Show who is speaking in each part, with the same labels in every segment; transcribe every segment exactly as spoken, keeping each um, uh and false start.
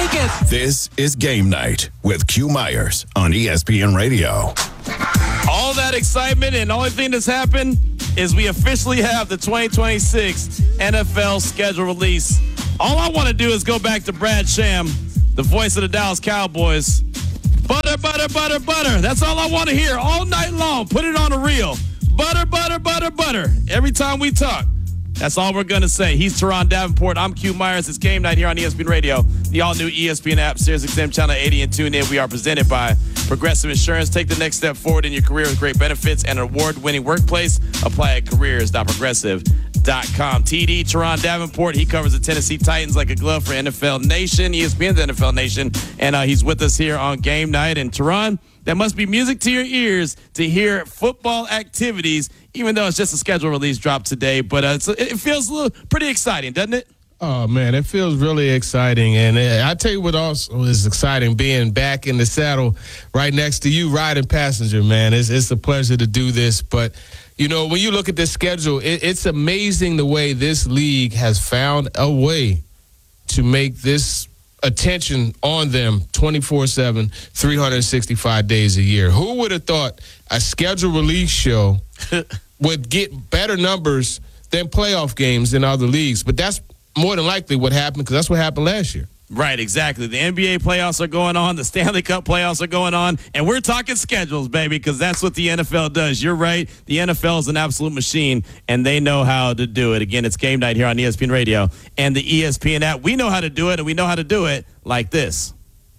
Speaker 1: Vegas.
Speaker 2: This is Game Night with Q Myers on E S P N Radio.
Speaker 3: All that excitement, and the only thing that's happened is we officially have the twenty twenty-six N F L schedule release. All I want to do is go back to Brad Sham, the voice of the Dallas Cowboys. Butter, butter, butter, butter. That's all I want to hear all night long. Put it on a reel. Butter, butter, butter, butter. Every time we talk, that's all we're going to say. He's Teron Davenport. I'm Q Myers. It's Game Night here on E S P N Radio, the all-new E S P N app, Sirius X M Channel eighty, and tune in. We are presented by Progressive Insurance. Take the next step forward in your career with great benefits and an award-winning workplace. Apply at careers dot progressive dot com. T D, Teron Davenport. He covers the Tennessee Titans like a glove for N F L Nation, E S P N's N F L Nation, and uh, he's with us here on Game Night. And Teron, that must be music to your ears to hear football activities, even though it's just a schedule release drop today. But uh, it's, it feels a little pretty exciting, doesn't it?
Speaker 4: Oh, man, it feels really exciting. And uh, I tell you what also is exciting, being back in the saddle right next to you, riding passenger, man. It's, it's a pleasure to do this. But, you know, when you look at this schedule, it, it's amazing the way this league has found a way to make this attention on them twenty-four seven, three hundred sixty-five days a year. Who would have thought a schedule release show would get better numbers than playoff games in other leagues? But that's more than likely what happened, because that's what happened last year.
Speaker 3: Right, exactly. The N B A playoffs are going on. The Stanley Cup playoffs are going on. And we're talking schedules, baby, because that's what the N F L does. You're right. The N F L is an absolute machine, and they know how to do it. Again, it's Game Night here on E S P N Radio and the E S P N app. We know how to do it, and we know how to do it like this.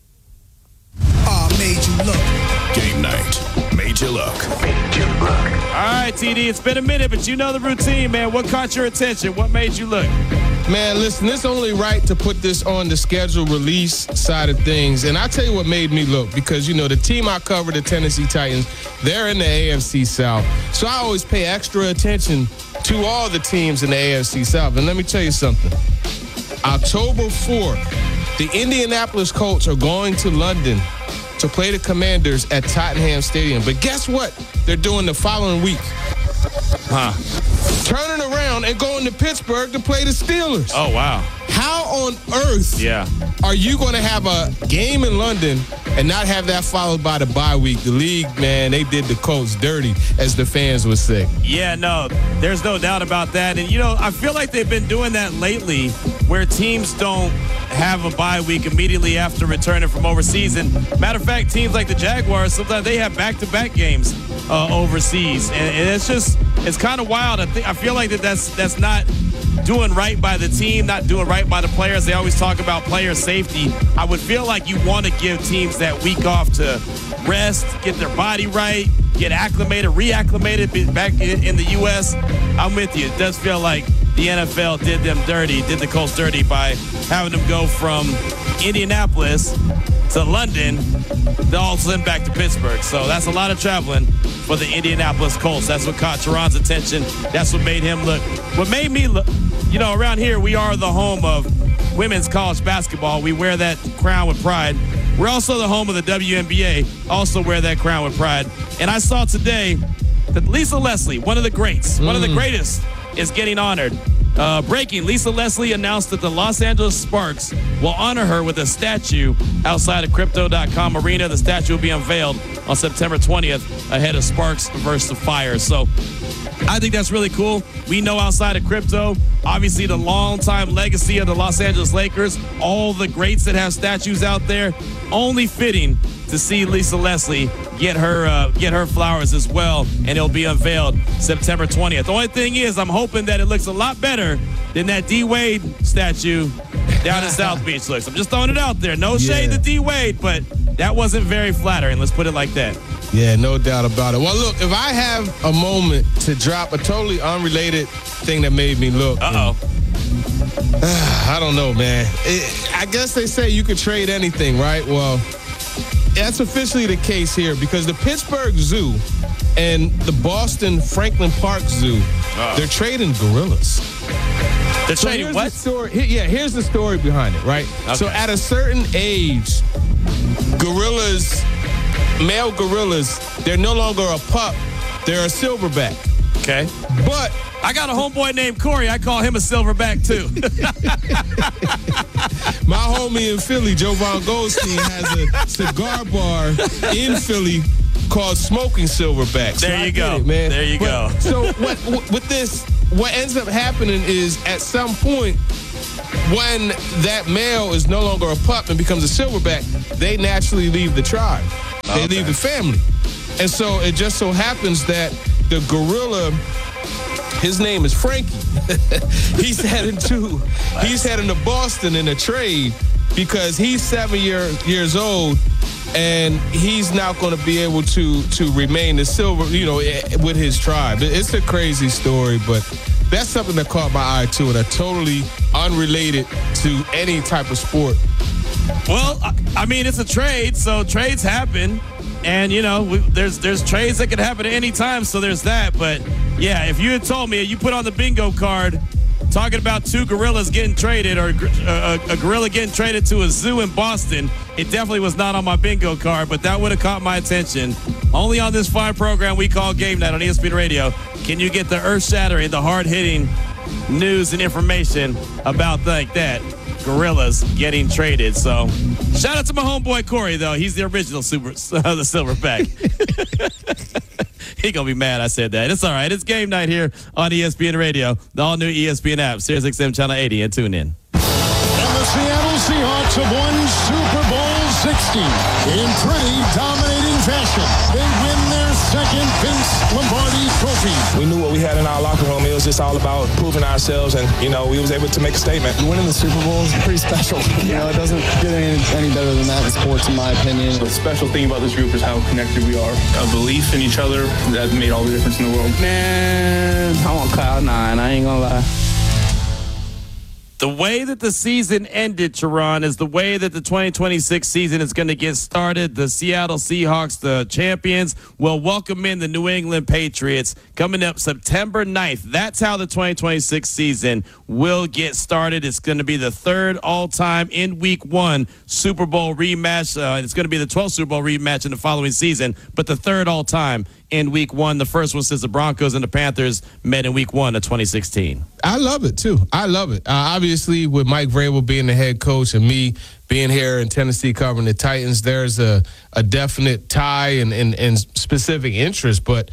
Speaker 2: Ah, uh, made you look. Game Night. Made you look. Made you look.
Speaker 3: All right, T D, it's been a minute, but you know the routine, man. What caught your attention? What made you look?
Speaker 4: Man, listen, it's only right to put this on the schedule release side of things. And I'll tell you what made me look, because, you know, the team I cover, the Tennessee Titans, they're in the A F C South. So I always pay extra attention to all the teams in the A F C South. And let me tell you something. October fourth, the Indianapolis Colts are going to London to play the Commanders at Tottenham Stadium. But guess what they're doing the following week?
Speaker 3: Huh.
Speaker 4: Turning around and going to Pittsburgh to play the Steelers.
Speaker 3: Oh, wow.
Speaker 4: How on earth
Speaker 3: yeah.
Speaker 4: are you going to have a game in London and not have that followed by the bye week? The league, man, they did the Colts dirty, as the fans would say.
Speaker 3: Yeah, no, there's no doubt about that. And, you know, I feel like they've been doing that lately, where teams don't have a bye week immediately after returning from overseas. And matter of fact, teams like the Jaguars, sometimes they have back-to-back games uh, overseas. And, and it's just, it's kind of wild. I think I feel like that that's, that's not doing right by the team, not doing right by the players. They always talk about player safety. I would feel like you want to give teams that week off to rest, get their body right, get acclimated, reacclimated back in, in the U S. I'm with you. It does feel like the N F L did them dirty, did the Colts dirty by having them go from Indianapolis to London, then all of a sudden back to Pittsburgh. So that's a lot of traveling for the Indianapolis Colts. That's what caught Teron's attention. That's what made him look. What made me look, you know, around here, we are the home of women's college basketball. We wear that crown with pride. We're also the home of the W N B A, also wear that crown with pride. And I saw today that Lisa Leslie, one of the greats, mm. one of the greatest, is getting honored. Uh, breaking, Lisa Leslie announced that the Los Angeles Sparks will honor her with a statue outside of Crypto dot com Arena. The statue will be unveiled on September twentieth ahead of Sparks versus the Fire. So I think that's really cool. We know outside of crypto, obviously the longtime legacy of the Los Angeles Lakers, all the greats that have statues out there, only fitting to see Lisa Leslie get her uh, get her flowers as well, and it'll be unveiled September twentieth. The only thing is, I'm hoping that it looks a lot better than that D. Wade statue down in South Beach looks. I'm just throwing it out there. No shade yeah. to D. Wade, but that wasn't very flattering. Let's put it like that.
Speaker 4: Yeah, no doubt about it. Well, look, if I have a moment to drop a totally unrelated thing that made me look.
Speaker 3: Uh-oh.
Speaker 4: And, uh, I don't know, man. It, I guess they say you could trade anything, right? Well, that's officially the case here, because the Pittsburgh Zoo and the Boston Franklin Park Zoo, uh-oh. they're trading gorillas.
Speaker 3: They're
Speaker 4: so
Speaker 3: trading what?
Speaker 4: The story, yeah, here's the story behind it, right?
Speaker 3: Okay.
Speaker 4: So at a certain age, gorillas, male gorillas, they're no longer a pup, they're a silverback.
Speaker 3: Okay.
Speaker 4: But
Speaker 3: I got a homeboy named Corey. I call him a silverback too.
Speaker 4: My homie in Philly, Jovan Goldstein, has a cigar bar in Philly called Smoking Silverback. So
Speaker 3: there you go,
Speaker 4: it, man.
Speaker 3: There you
Speaker 4: but,
Speaker 3: go.
Speaker 4: So what, what, with this, what ends up happening is at some point, when that male is no longer a pup and becomes a silverback, they naturally leave the tribe. They
Speaker 3: Okay.
Speaker 4: leave the family. And so it just so happens that the gorilla, his name is Frankie. he's heading to he's heading to Boston in a trade because he's seven year, years old and he's not going to be able to to remain the silver, you know, with his tribe. It's a crazy story, but that's something that caught my eye too, and are totally unrelated to any type of sport.
Speaker 3: Well, I- I mean, it's a trade, so trades happen. And, you know, we, there's there's trades that can happen at any time, so there's that. But, yeah, if you had told me, you put on the bingo card talking about two gorillas getting traded or a, a, a gorilla getting traded to a zoo in Boston, it definitely was not on my bingo card, but that would have caught my attention. Only on this fine program we call Game Night on E S P N Radio can you get the earth-shattering, the hard-hitting news and information about like that. Gorillas getting traded. So shout out to my homeboy Corey, though. He's the original super, uh, the silverback. He gonna be mad I said that. It's all right. It's Game Night here on E S P N Radio, the all-new E S P N app, Sirius X M Channel eighty, and tune in.
Speaker 1: And the Seattle Seahawks have won Super Bowl sixty in pretty dominating fashion. They win their second Vince Lombardi trophy.
Speaker 5: We knew what we had in our locker room. It was just all about proving ourselves, and, you know, we was able to make a statement.
Speaker 6: Winning the Super Bowl is pretty special. You know, it doesn't get any, any better than that in sports, in my opinion.
Speaker 7: The special thing about this group is how connected we are. A belief in each other that made all the difference in the world.
Speaker 6: Man, I'm on cloud nine. I ain't gonna lie.
Speaker 3: The way that the season ended, Teron, is the way that the twenty twenty-six season is going to get started. The Seattle Seahawks, the champions, will welcome in the New England Patriots coming up September ninth. That's how the twenty twenty-six season will get started. It's going to be the third all-time in week one Super Bowl rematch. Uh, it's going to be the twelfth Super Bowl rematch in the following season, but the third all-time in week one. The first one since the Broncos and the Panthers met in week one of twenty sixteen.
Speaker 4: I love it, too. I love it. Uh, obviously, with Mike Vrabel being the head coach and me being here in Tennessee covering the Titans, there's a, a definite tie and, and, and specific interest. But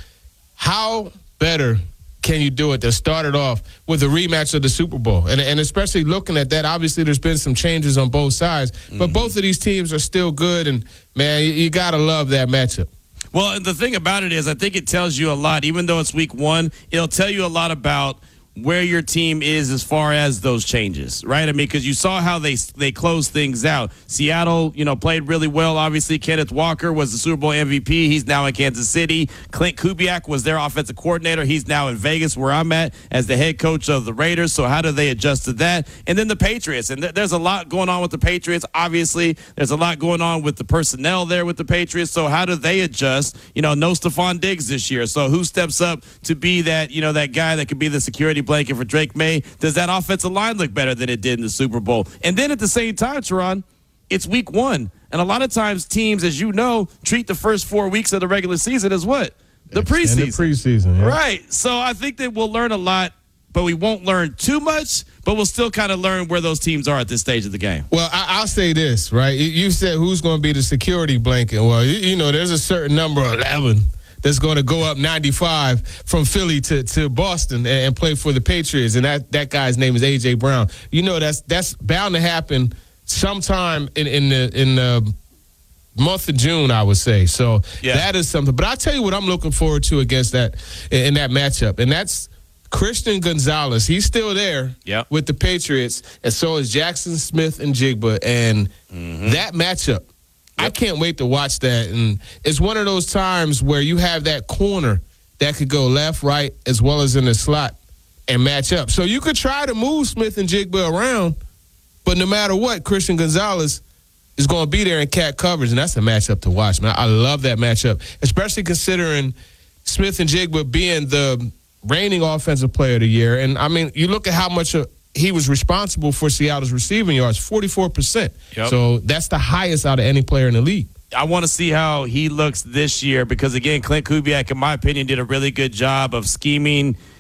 Speaker 4: how better can you do it to start it off with a rematch of the Super Bowl? And, and especially looking at that, obviously there's been some changes on both sides. Mm-hmm. But both of these teams are still good. And, man, you, you got to love that matchup.
Speaker 3: Well, the thing about it is I think it tells you a lot. Even though it's week one, it'll tell you a lot about where your team is as far as those changes, right? I mean, because you saw how they they closed things out. Seattle, you know, played really well. Obviously, Kenneth Walker was the Super Bowl M V P. He's now in Kansas City. Clint Kubiak was their offensive coordinator. He's now in Vegas, where I'm at, as the head coach of the Raiders. So how do they adjust to that? And then the Patriots. And th- there's a lot going on with the Patriots. Obviously, there's a lot going on with the personnel there with the Patriots. So how do they adjust? You know, no Stephon Diggs this year. So who steps up to be that, you know, that guy that could be the security blanket for Drake May? Does that offensive line look better than it did in the Super Bowl? And then at the same time, Teron, it's week one. And a lot of times teams, as you know, treat the first four weeks of the regular season as what? The preseason.
Speaker 4: The preseason, yeah.
Speaker 3: Right. So I think that we'll learn a lot, but we won't learn too much, but we'll still kind of learn where those teams are at this stage of the game.
Speaker 4: Well, I, I'll say this, right? You, you said who's going to be the security blanket. Well, you, you know, there's a certain number, eleven, that's going to go up ninety-five from Philly to, to Boston and, and play for the Patriots, and that, that guy's name is A J. Brown. You know, that's that's bound to happen sometime in, in the in the month of June, I would say. So
Speaker 3: yeah.
Speaker 4: That is something. But I'll tell you what I'm looking forward to against that in, in that matchup, and that's Christian Gonzalez. He's still there
Speaker 3: yep.
Speaker 4: with the Patriots, and so is Jackson Smith and Jigba, and mm-hmm. that matchup, I can't wait to watch that. And it's one of those times where you have that corner that could go left, right, as well as in the slot and match up. So you could try to move Smith and Jigba around, but no matter what, Christian Gonzalez is going to be there in cat coverage, and that's a matchup to watch, man. I love that matchup, especially considering Smith and Jigba being the reigning offensive player of the year. And, I mean, you look at how much – he was responsible for Seattle's receiving yards, forty-four percent.
Speaker 3: Yep.
Speaker 4: So that's the highest out of any player in the league.
Speaker 3: I want to see how he looks this year because, again, Clint Kubiak, in my opinion, did a really good job of scheming,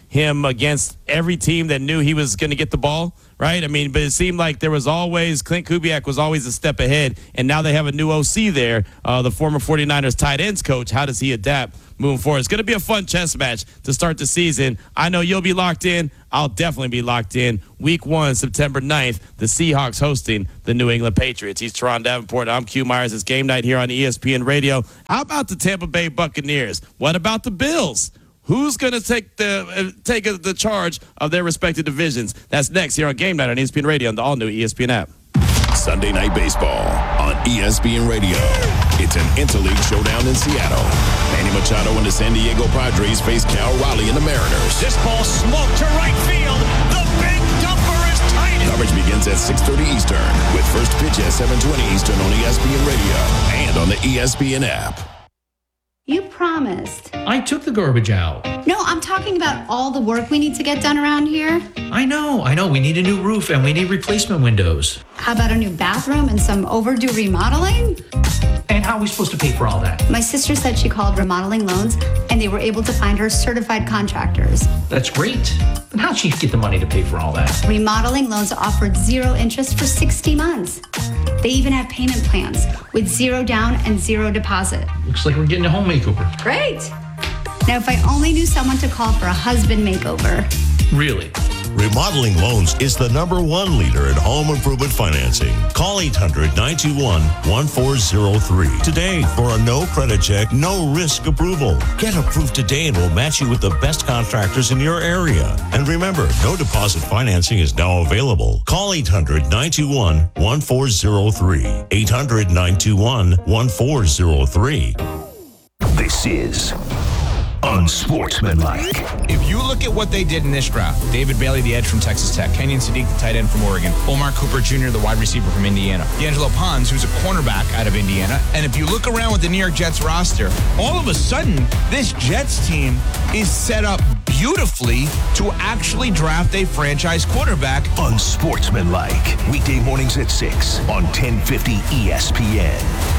Speaker 3: him against every team that knew he was going to get the ball, right? I mean, but it seemed like there was always, Clint Kubiak was always a step ahead, and now they have a new O C there, uh, the former 49ers tight ends coach. How does he adapt moving forward? It's going to be a fun chess match to start the season. I know you'll be locked in. I'll definitely be locked in. Week one, September ninth, the Seahawks hosting the New England Patriots. He's Teron Davenport. I'm Q Myers. It's game night here on E S P N Radio. How about the Tampa Bay Buccaneers? What about the Bills? Who's going to take the uh, take uh, the charge of their respective divisions? That's next here on Game Night on E S P N Radio and the all-new E S P N app.
Speaker 2: Sunday Night Baseball on E S P N Radio. It's an interleague showdown in Seattle. Manny Machado and the San Diego Padres face Cal Raleigh and the Mariners.
Speaker 8: This ball smoked to right field. The big dumper is tight.
Speaker 2: Coverage begins at six thirty Eastern with first pitch at seven twenty Eastern on E S P N Radio and on the E S P N app.
Speaker 9: You promised.
Speaker 10: I took the garbage out.
Speaker 9: No, I'm talking about all the work we need to get done around here.
Speaker 10: I know, I know. We need a new roof and we need replacement windows.
Speaker 9: How about a new bathroom and some overdue remodeling?
Speaker 10: And how are we supposed to pay for all that?
Speaker 9: My sister said she called Remodeling Loans and they were able to find her certified contractors.
Speaker 10: That's great. But how'd she get the money to pay for all that?
Speaker 9: Remodeling Loans offered zero interest for sixty months. They even have payment plans with zero down and zero deposit.
Speaker 10: Looks like we're getting a home makeover.
Speaker 9: Great. Now, if I only knew someone to call for a husband makeover.
Speaker 10: Really?
Speaker 11: Remodeling Loans is the number one leader in home improvement financing. Call eight hundred, nine two one, one four zero three today for a no credit check, no risk approval. Get approved today and we'll match you with the best contractors in your area. And remember, no deposit financing is now available. Call eight hundred, nine two one, one four zero three. eight hundred, nine two one, one four zero three.
Speaker 2: This is unsportsmanlike.
Speaker 12: If you look at what they did in this draft, David Bailey, the edge from Texas Tech, Kenyon Sadiq, the tight end from Oregon, Omar Cooper Junior, the wide receiver from Indiana, D'Angelo Pons, who's a cornerback out of Indiana, and if you look around with the New York Jets roster, all of a sudden, this Jets team is set up beautifully to actually draft a franchise quarterback.
Speaker 2: Unsportsmanlike. Weekday mornings at six on ten fifty E S P N.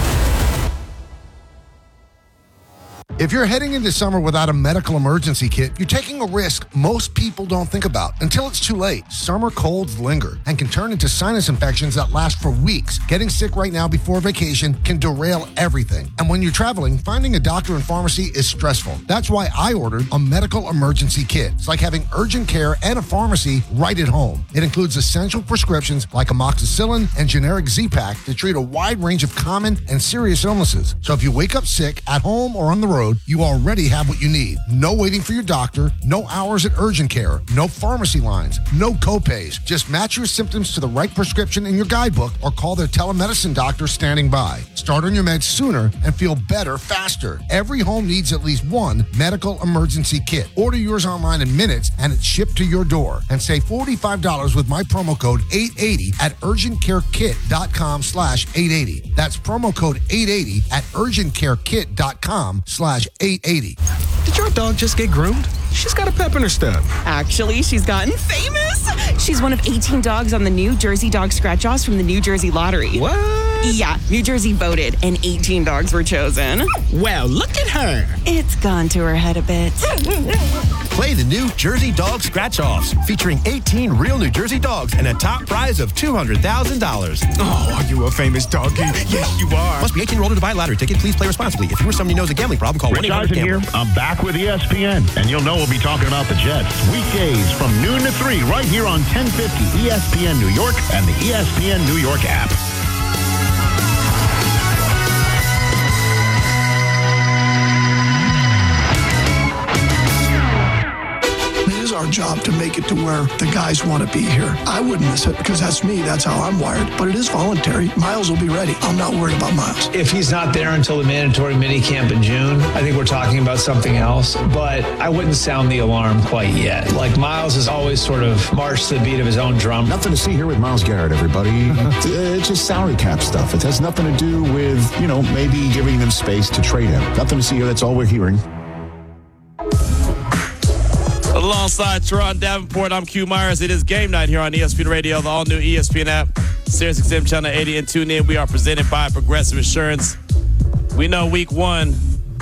Speaker 13: If you're heading into summer without a medical emergency kit, you're taking a risk most people don't think about until it's too late. Summer colds linger and can turn into sinus infections that last for weeks. Getting sick right now before vacation can derail everything. And when you're traveling, finding a doctor and pharmacy is stressful. That's why I ordered a medical emergency kit. It's like having urgent care and a pharmacy right at home. It includes essential prescriptions like amoxicillin and generic Z-Pak to treat a wide range of common and serious illnesses. So if you wake up sick at home or on the road, you already have what you need. No waiting for your doctor, no hours at urgent care, no pharmacy lines, no copays. Just match your symptoms to the right prescription in your guidebook or call their telemedicine doctor standing by. Start on your meds sooner and feel better faster. Every home needs at least one medical emergency kit. Order yours online in minutes and it's shipped to your door. And save forty-five dollars with my promo code eight eighty at urgentcarekit.com slash 880. That's promo code eight eighty at urgentcarekit.com slash eight eighty.
Speaker 14: Did your dog just get groomed? She's got a pep in her step.
Speaker 15: Actually, she's gotten famous. She's one of eighteen dogs on the New Jersey Dog Scratch-Offs from the New Jersey Lottery.
Speaker 14: What?
Speaker 15: Yeah, New Jersey voted, and eighteen dogs were chosen.
Speaker 14: Well, look at her.
Speaker 15: It's gone to her head a bit.
Speaker 16: Play the New Jersey Dog Scratch-Offs, featuring eighteen real New Jersey dogs and a top prize of two hundred thousand dollars.
Speaker 14: Oh, are you a famous doggy? Yes, you are.
Speaker 16: Must be eighteen or older to buy a lottery ticket. Please play responsibly. If you or somebody knows a gambling problem, call one eight hundred gambler.
Speaker 17: Here. I'm back with E S P N, and you'll know we'll be talking about the Jets weekdays from noon to three right here on ten fifty E S P N New York and the E S P N New York app.
Speaker 18: Our job to make it to where the guys want to be here. I wouldn't miss it because that's me. That's how I'm wired. But it is voluntary. Miles will be ready. I'm not worried about Miles.
Speaker 19: If he's not there until the mandatory minicamp in June, I think we're talking about something else. But I wouldn't sound the alarm quite yet. Like, Miles has always sort of marched to the beat of his own drum.
Speaker 20: Nothing to see here with Myles Garrett, everybody. It's just salary cap stuff. It has nothing to do with, you know, maybe giving them space to trade him. Nothing to see here. That's all we're hearing.
Speaker 3: Alongside Teron Davenport, I'm Q Myers. It is game night here on E S P N Radio, the all-new E S P N app, Sirius X M Channel eighty, and tune in. We are presented by Progressive Insurance. We know week one,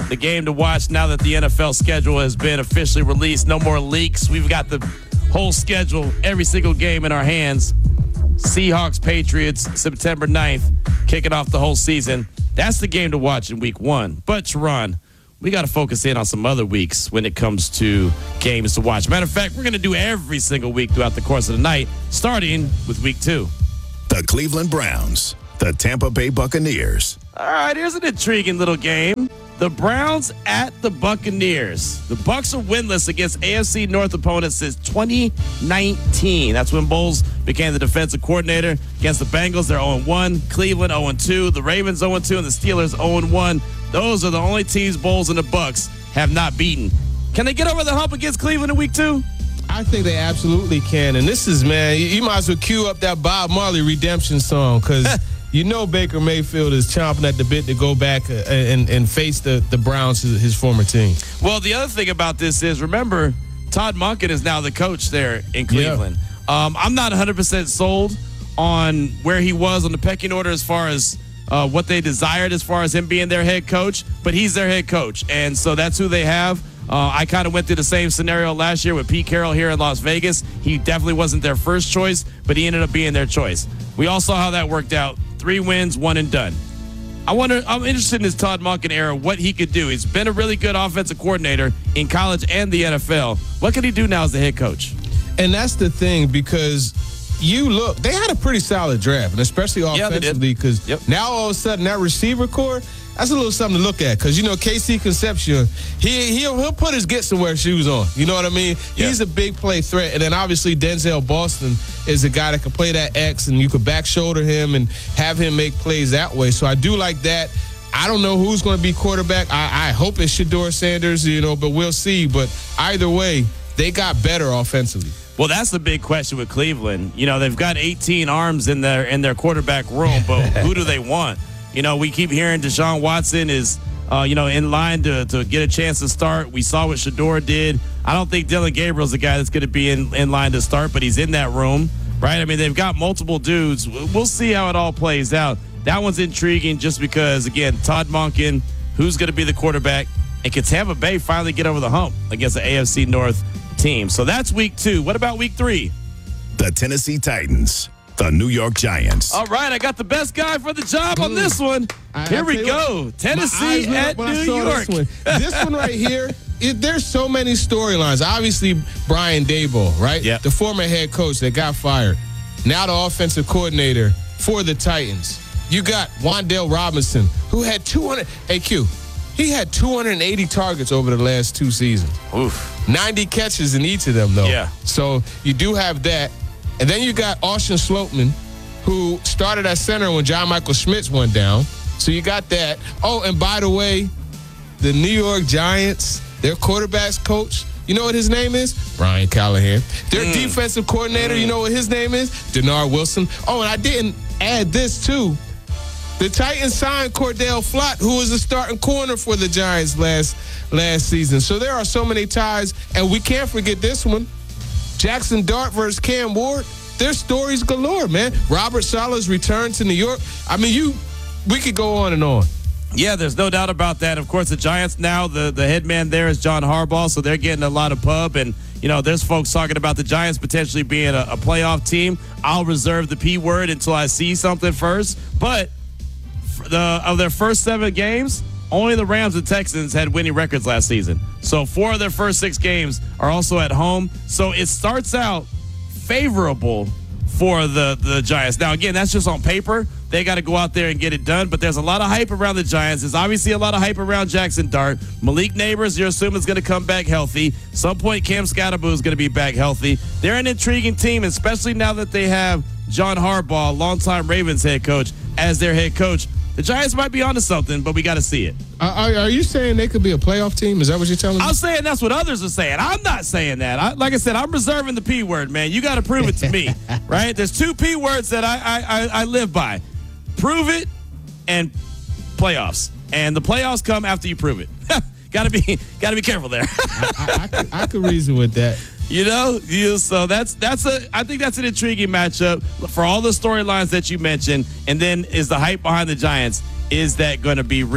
Speaker 3: the game to watch now that the N F L schedule has been officially released. No more leaks. We've got the whole schedule, every single game in our hands. Seahawks, Patriots, September ninth, kicking off the whole season. That's the game to watch in week one. But, Teron, we got to focus in on some other weeks when it comes to games to watch. Matter of fact, we're going to do every single week throughout the course of the night, starting with week two.
Speaker 2: The Cleveland Browns, the Tampa Bay Buccaneers.
Speaker 3: All right, here's an intriguing little game. The Browns at the Buccaneers. The Bucs are winless against A F C North opponents since twenty nineteen. That's when Bowles became the defensive coordinator. Against the Bengals, they're oh and one. Cleveland oh and two. The Ravens oh and two, and the Steelers oh and one. Those are the only teams Bowles and the Bucs have not beaten. Can they get over the hump against Cleveland in week two?
Speaker 4: I think they absolutely can. And this is, man, you, you might as well cue up that Bob Marley redemption song, because you know Baker Mayfield is chomping at the bit to go back uh, and, and face the, the Browns, his, his former team.
Speaker 3: Well, the other thing about this is, remember, Todd Monken is now the coach there in Cleveland. Yeah. Um, I'm not one hundred percent sold on where he was on the pecking order as far as uh, what they desired as far as him being their head coach, but he's their head coach, and so that's who they have. Uh, I kind of went through the same scenario last year with Pete Carroll here in Las Vegas. He definitely wasn't their first choice, but he ended up being their choice. We all saw how that worked out. Three wins, one and done. I wonder, I'm interested in this Todd Monken era, what he could do. He's been a really good offensive coordinator in college and the N F L. What can he do now as the head coach?
Speaker 4: And that's the thing, because you look, they had a pretty solid draft, and especially offensively, because
Speaker 3: yep.
Speaker 4: now all of a sudden that receiver core, that's a little something to look at, because, you know, K C Concepcion, he, he'll, he'll put his get-somewhere shoes on. You know what I mean? Yeah. He's a big play threat. And then, obviously, Denzel Boston is a guy that can play that X, and you could back shoulder him and have him make plays that way. So I do like that. I don't know who's going to be quarterback. I, I hope it's Shedeur Sanders, you know, but we'll see. But either way, they got better offensively.
Speaker 3: Well, that's the big question with Cleveland. You know, they've got eighteen arms in their in their quarterback room, but who do they want? You know, we keep hearing Deshaun Watson is, uh, you know, in line to, to get a chance to start. We saw what Shedeur did. I don't think Dylan Gabriel's the guy that's going to be in, in line to start, but he's in that room, right? I mean, they've got multiple dudes. We'll see how it all plays out. That one's intriguing just because, again, Todd Monken, who's going to be the quarterback, and can Tampa Bay finally get over the hump against the A F C North team? So that's week two. What about week three?
Speaker 2: The Tennessee Titans. The New York Giants.
Speaker 3: All right, I got the best guy for the job on this one.
Speaker 4: I,
Speaker 3: here
Speaker 4: I
Speaker 3: we go.
Speaker 4: What,
Speaker 3: Tennessee at New York.
Speaker 4: This one. This one right here, it, there's so many storylines. Obviously, Brian Daboll, right?
Speaker 3: Yeah.
Speaker 4: The former head coach that got fired. Now the offensive coordinator for the Titans. You got Wan'Dale Robinson, who had two hundred. A Q. He had two hundred eighty targets over the last two seasons.
Speaker 3: Oof.
Speaker 4: ninety catches in each of them, though.
Speaker 3: Yeah.
Speaker 4: So you do have that. And then you got Austin Slopeman, who started at center when John Michael Schmitz went down. So you got that. Oh, and by the way, the New York Giants, their quarterbacks coach, you know what his name is? Brian Callahan. Their mm. defensive coordinator, mm. you know what his name is? Denard Wilson. Oh, and I didn't add this, too. The Titans signed Cordell Flott, who was the starting corner for the Giants last, last season. So there are so many ties, and we can't forget this one. Jackson Dart versus Cam Ward, there's stories galore, man. Robert Saleh's return to New York. I mean, you, we could go on and on.
Speaker 3: Yeah, there's no doubt about that. Of course, the Giants now, the, the head man there is John Harbaugh, so they're getting a lot of pub. And, you know, there's folks talking about the Giants potentially being a, a playoff team. I'll reserve the P word until I see something first. But for the of their first seven games, only the Rams and Texans had winning records last season. So four of their first six games are also at home. So it starts out favorable for the, the Giants. Now, again, that's just on paper. They got to go out there and get it done. But there's a lot of hype around the Giants. There's obviously a lot of hype around Jackson Dart. Malik Neighbors, you're assuming, is going to come back healthy. Some point, Cam Scatterboo is going to be back healthy. They're an intriguing team, especially now that they have John Harbaugh, longtime Ravens head coach, as their head coach. The Giants might be onto something, but we got to see it.
Speaker 4: Are, are you saying they could be a playoff team? Is that what you're telling me?
Speaker 3: I'm saying that's what others are saying. I'm not saying that. I, like I said, I'm reserving the P word, man. You got to prove it to me, right? There's two P words that I, I, I, I live by. Prove it and playoffs. And the playoffs come after you prove it. got to be got to be careful there.
Speaker 4: I, I, I, could, I could reason with that.
Speaker 3: You know, you, so that's that's a. I think that's an intriguing matchup for all the storylines that you mentioned. And then is the hype behind the Giants? Is that going to be real?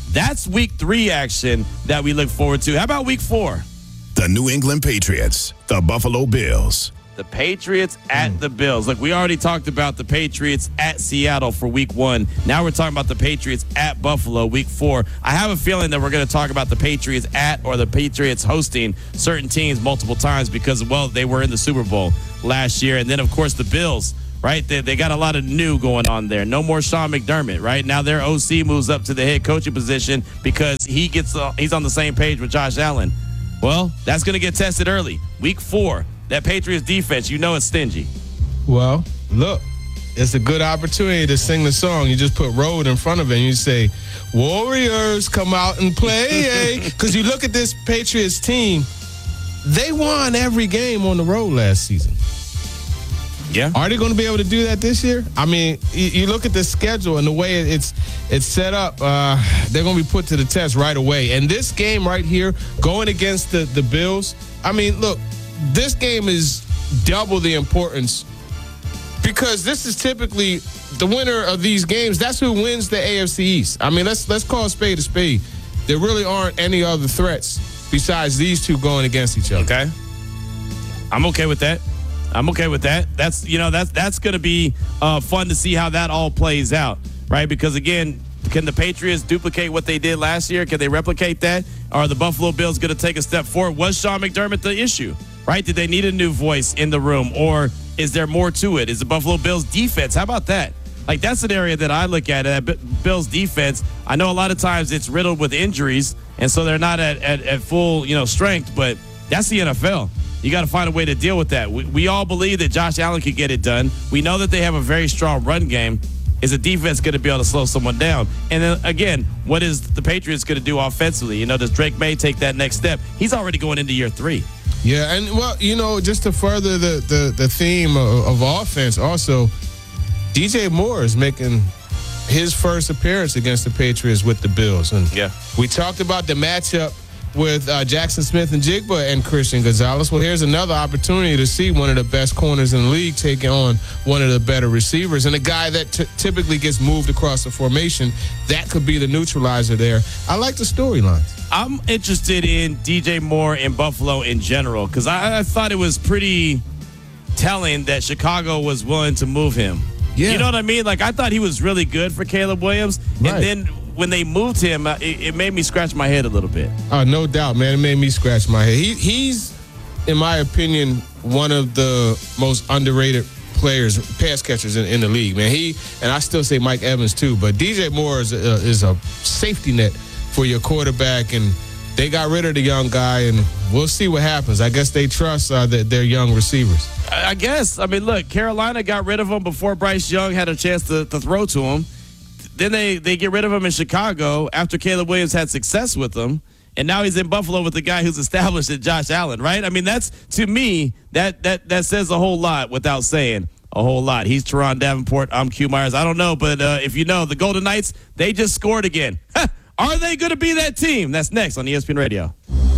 Speaker 3: That's week three action that we look forward to. How about week four?
Speaker 2: The New England Patriots, the Buffalo Bills.
Speaker 3: The Patriots at mm. the Bills. Look, we already talked about the Patriots at Seattle for week one. Now we're talking about the Patriots at Buffalo week four. I have a feeling that we're going to talk about the Patriots at or the Patriots hosting certain teams multiple times because, well, they were in the Super Bowl last year. And then, of course, the Bills, right? They, they got a lot of new going on there. No more Sean McDermott, right? Now their O C moves up to the head coaching position because he gets uh, he's on the same page with Josh Allen. Well, that's going to get tested early. Week four. That Patriots defense, you know it's stingy.
Speaker 4: Well, look, it's a good opportunity to sing the song. You just put road in front of it and you say, Warriors, come out and play. Because you look at this Patriots team, they won every game on the road last season.
Speaker 3: Yeah.
Speaker 4: Are they going to be able to do that this year? I mean, you, you look at the schedule and the way it's it's set up, uh, they're going to be put to the test right away. And this game right here, going against the, the Bills, I mean, look, this game is double the importance because this is typically the winner of these games. That's who wins the A F C East. I mean, let's let's call a spade a spade. There really aren't any other threats besides these two going against each other.
Speaker 3: Okay. I'm okay with that. I'm okay with that. That's, you know, that's that's going to be uh, fun to see how that all plays out, right? Because, again, can the Patriots duplicate what they did last year? Can they replicate that? Are the Buffalo Bills going to take a step forward? Was Sean McDermott the issue? Right? Did they need a new voice in the room, or is there more to it? Is the Buffalo Bills defense? How about that? Like, that's an area that I look at, at Bills defense. I know a lot of times it's riddled with injuries, and so they're not at, at, at full, you know, strength, but that's the N F L. You got to find a way to deal with that. We, we all believe that Josh Allen could get it done. We know that they have a very strong run game. Is the defense going to be able to slow someone down? And then, again, what is the Patriots going to do offensively? You know, does Drake May take that next step? He's already going into year three.
Speaker 4: Yeah, and, well, you know, just to further the, the, the theme of, of offense, also, D J Moore is making his first appearance against the Patriots with the Bills. And
Speaker 3: yeah.
Speaker 4: we talked about the matchup with uh, Jackson Smith and Jigba and Christian Gonzalez. Well, here's another opportunity to see one of the best corners in the league taking on one of the better receivers and a guy that t- typically gets moved across the formation. That could be the neutralizer there. I like the storylines.
Speaker 3: I'm interested in D J Moore in Buffalo in general because I, I thought it was pretty telling that Chicago was willing to move him.
Speaker 4: Yeah.
Speaker 3: You know what I mean? Like, I thought he was really good for Caleb Williams.
Speaker 4: Right.
Speaker 3: And then when they moved him, it, it made me scratch my head a little bit.
Speaker 4: Oh, no doubt, man. It made me scratch my head. He, he's, in my opinion, one of the most underrated players, pass catchers in, in the league, man. He, and I still say Mike Evans, too, but D J Moore is a, is a safety net for your quarterback, and they got rid of the young guy, and we'll see what happens. I guess they trust uh, the, their young receivers.
Speaker 3: I guess. I mean, look, Carolina got rid of him before Bryce Young had a chance to, to throw to him. Then they, they get rid of him in Chicago after Caleb Williams had success with him. And now he's in Buffalo with the guy who's established at Josh Allen, right? I mean, that's, to me, that that that says a whole lot without saying a whole lot. He's Teron Davenport. I'm Q Myers. I don't know, but uh, if you know, the Golden Knights, they just scored again. Are they going to be that team? That's next on E S P N Radio.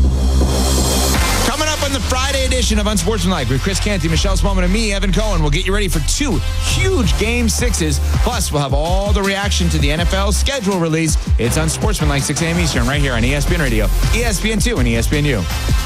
Speaker 12: Coming up on the Friday edition of Unsportsmanlike with Chris Canty, Michelle Spellman, and me, Evan Cohen. We'll get you ready for two huge game sixes. Plus, we'll have all the reaction to the N F L schedule release. It's Unsportsmanlike, six a.m. Eastern, right here on E S P N Radio, E S P N two, and E S P N U.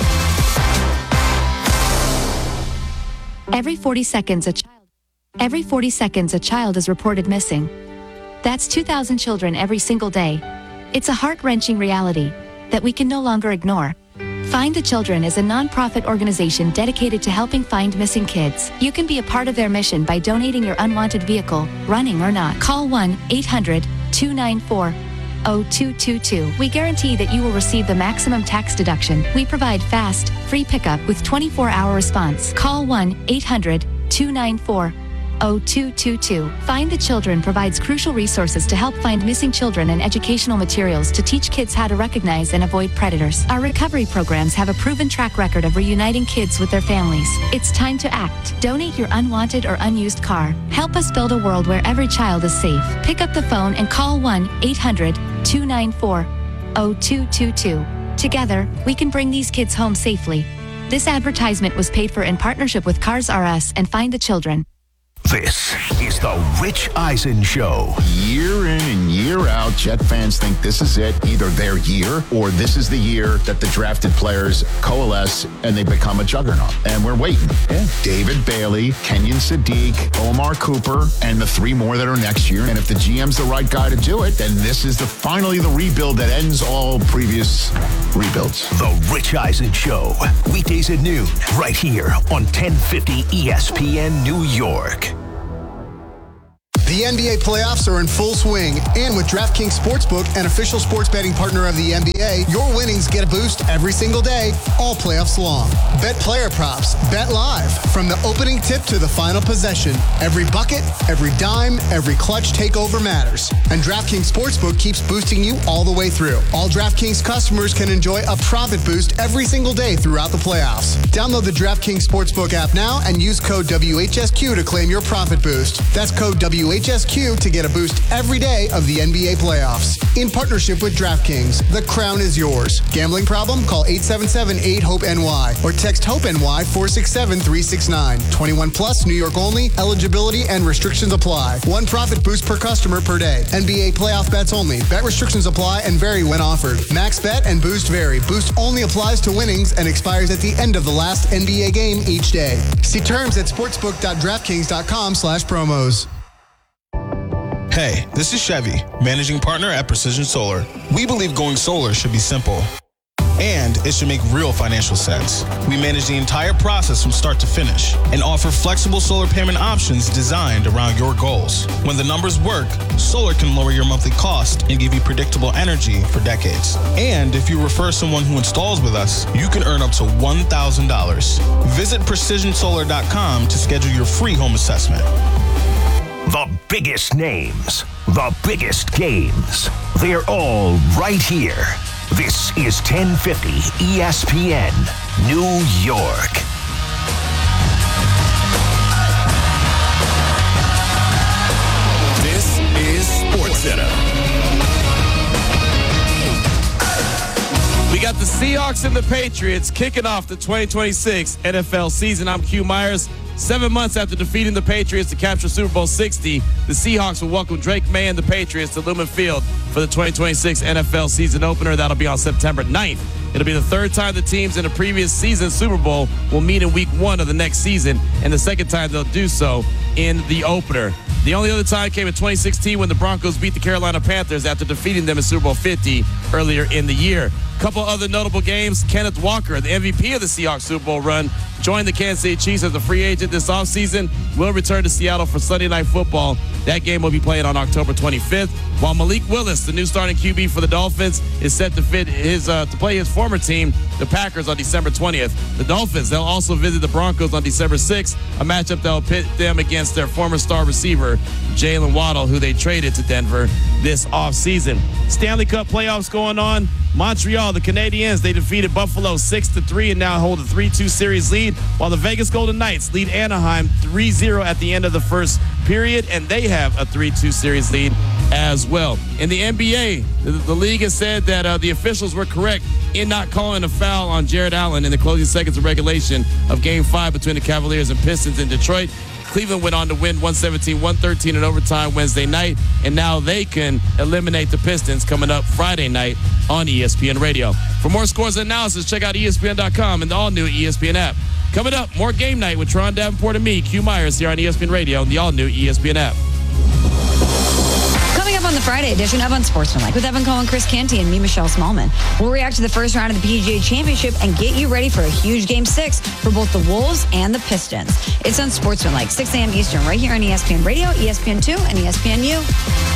Speaker 21: Every forty seconds, a child. Every forty seconds, a child is reported missing. That's two thousand children every single day. It's a heart-wrenching reality that we can no longer ignore. Find the Children is a non-profit organization dedicated to helping find missing kids. You can be a part of their mission by donating your unwanted vehicle, running or not. Call one eight hundred two nine four zero two two two. We guarantee that you will receive the maximum tax deduction. We provide fast, free pickup with twenty-four hour response. Call one eight hundred two nine four zero two two two. Find the Children provides crucial resources to help find missing children and educational materials to teach kids how to recognize and avoid predators. Our recovery programs have a proven track record of reuniting kids with their families. It's time to act. Donate your unwanted or unused car. Help us build a world where every child is safe. Pick up the phone and call one eight hundred two nine four zero two two two. Together, we can bring these kids home safely. This advertisement was paid for in partnership with Cars R Us and Find the Children.
Speaker 1: This is the Rich Eisen Show.
Speaker 20: Year in and year out, Jet fans think this is it, either their year or this is the year that the drafted players coalesce and they become a juggernaut. And we're waiting. Yeah. David Bailey, Kenyon Sadiq, Omar Cooper, and the three more that are next year. And if the G M's the right guy to do it, then this is the finally the rebuild that ends all previous rebuilds.
Speaker 1: The Rich Eisen Show, weekdays at noon, right here on ten fifty E S P N New York.
Speaker 22: The N B A playoffs are in full swing, and with DraftKings Sportsbook, an official sports betting partner of the N B A, your winnings get a boost every single day, all playoffs long. Bet player props, bet live, from the opening tip to the final possession. Every bucket, every dime, every clutch takeover matters. And DraftKings Sportsbook keeps boosting you all the way through. All DraftKings customers can enjoy a profit boost every single day throughout the playoffs. Download the DraftKings Sportsbook app now and use code W H S Q to claim your profit boost. That's code W H S Q to get a boost every day of the N B A playoffs. In partnership with DraftKings, the crown is yours. Gambling problem? Call eight seven seven, eight, HOPE N Y or text HOPE-NY four six seven, three six nine. twenty-one plus, New York only. Eligibility and restrictions apply. One profit boost per customer per day. N B A playoff bets only. Bet restrictions apply and vary when offered. Max bet and boost vary. Boost only applies to winnings and expires at the end of the last N B A game each day. See terms at sportsbook.draftkings.com slash promos.
Speaker 23: Hey, this is Chevy, managing partner at Precision Solar. We believe going solar should be simple, and it should make real financial sense. We manage the entire process from start to finish and offer flexible solar payment options designed around your goals. When the numbers work, solar can lower your monthly cost and give you predictable energy for decades. And if you refer someone who installs with us, you can earn up to one thousand dollars. Visit precision solar dot com to schedule your free home assessment.
Speaker 1: The biggest names, the biggest games. They're all right here. This is ten fifty E S P N, New York.
Speaker 2: This is SportsCenter.
Speaker 3: We got the Seahawks and the Patriots kicking off the twenty twenty-six N F L season. I'm Q Myers. Seven months after defeating the Patriots to capture Super Bowl sixty, the Seahawks will welcome Drake May and the Patriots to Lumen Field for the twenty twenty-six N F L season opener. That'll be on September ninth. It'll be the third time the teams in the previous season's Super Bowl will meet in week one of the next season, and the second time they'll do so in the opener. The only other time came in twenty sixteen when the Broncos beat the Carolina Panthers after defeating them in Super Bowl fifty earlier in the year. A couple other notable games. Kenneth Walker, the M V P of the Seahawks Super Bowl run, joined the Kansas City Chiefs as a free agent this offseason, will return to Seattle for Sunday Night Football. That game will be played on October twenty-fifth, while Malik Willis, the new starting Q B for the Dolphins, is set to fit his uh, to play his former team, the Packers, on December twentieth. The Dolphins, they'll also visit the Broncos on December sixth, a matchup that will pit them against their former star receiver, Jalen Waddle, who they traded to Denver this offseason. Stanley Cup playoffs going on. Montreal, the Canadiens, they defeated Buffalo six to three and now hold a three two series lead, while the Vegas Golden Knights lead Anaheim three zero at the end of the first period, and they have a three two series lead as well. In the N B A, the, the league has said that uh, the officials were correct in not calling a foul on Jared Allen in the closing seconds of regulation of Game five between the Cavaliers and Pistons in Detroit. Cleveland went on to win one seventeen one thirteen in overtime Wednesday night, and now they can eliminate the Pistons coming up Friday night on E S P N Radio. For more scores and analysis, check out E S P N dot com and the all-new E S P N app. Coming up, more Game Night with Tron Davenport and me, Q Myers, here on E S P N Radio and the all-new E S P N app.
Speaker 24: Coming up on the Friday edition of Unsportsmanlike with Evan Cohen, Chris Canty, and me, Michelle Smallman. We'll react to the first round of the P G A Championship and get you ready for a huge Game six for both the Wolves and the Pistons. It's Unsportsmanlike, six a.m. Eastern, right here on E S P N Radio, E S P N two, and E S P N U.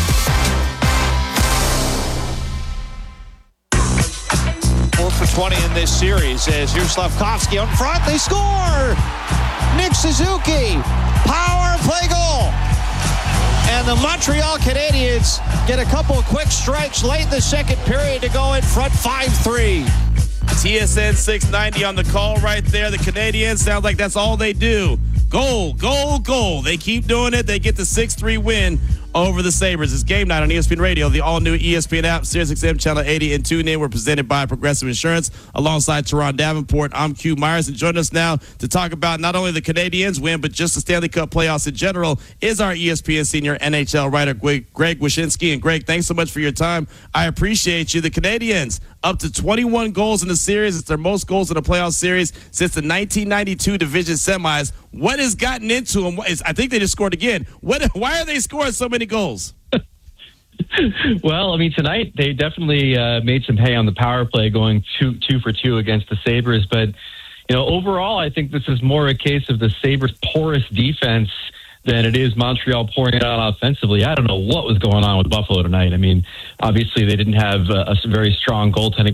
Speaker 25: four for twenty in this series as here's Slavkovsky on front. They score! Nick Suzuki, power play goal. And the Montreal Canadiens get a couple of quick strikes late in the second period to go in front five three.
Speaker 3: T S N six ninety on the call right there. The Canadiens, sounds like that's all they do. Goal, goal, goal. They keep doing it. They get the six three win over the Sabres. It's game night on E S P N Radio, the all-new E S P N app, Sirius X M Channel eighty, and tune in. We're presented by Progressive Insurance alongside Teron Davenport. I'm Q Myers, and joining us now to talk about not only the Canadiens win, but just the Stanley Cup playoffs in general is our E S P N senior N H L writer, Greg Wyshynski. And Greg, thanks so much for your time. I appreciate you. The Canadiens up to twenty-one goals in the series. It's their most goals in a playoff series since the nineteen ninety-two division semis. What has gotten into them? I think they just scored again. What? Why are they scoring so many goals?
Speaker 5: Well, I mean, tonight they definitely uh, made some hay on the power play, going two two for two against the Sabres. But, you know, overall, I think this is more a case of the Sabres' porous defense than it is Montreal pouring it out offensively. I don't know what was going on with Buffalo tonight. I mean, obviously they didn't have a, a very strong goaltending